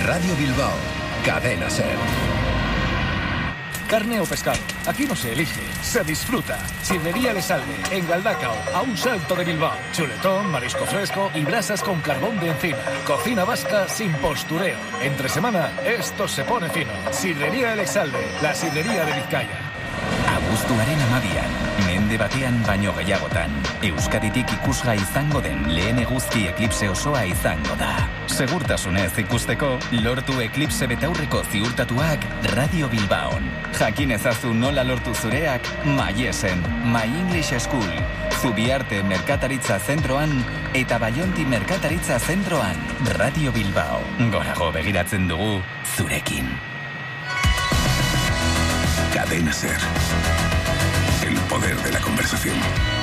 Radio Bilbao, Cadena SER. Carne o pescado, aquí no se elige, se disfruta. Sidrería Le Salve, en Galdacao, a un salto de Bilbao. Chuletón, marisco fresco y brasas con carbón de encina. Cocina vasca sin postureo. Entre semana, esto se pone fino. Sidrería Le Salve, la sidrería de Vizcaya. Abuztuaren 12, mende batean baino gehiagotan. Euskaditik ikusga izango den lehen eguzki eklipse osoa izango da. Segurtasunez ikusteko, lortu eklipse betaurreko ziurtatuak Radio Bilbaon. Jakin ezazu nola lortu zureak, Maiesen, My English School, Zubiarte Merkataritza Zentroan eta Baionti Merkataritza Zentroan. Radio Bilbao, gorago begiratzen dugu zurekin. Cadena SER. El poder de la conversación.